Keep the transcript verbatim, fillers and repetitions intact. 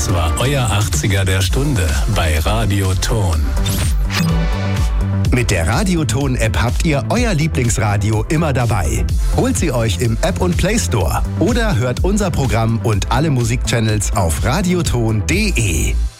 Das war euer achtziger der Stunde bei Radio Ton. Mit der Radioton-App habt ihr euer Lieblingsradio immer dabei. Holt sie euch im App und Play Store oder hört unser Programm und alle Musikchannels auf radioton punkt de.